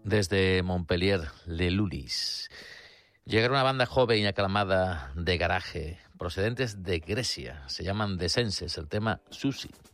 desde Montpellier, Le Lulis. Llegaron una banda joven y aclamada de garaje, procedentes de Grecia. Se llaman The Senses, el tema Susi.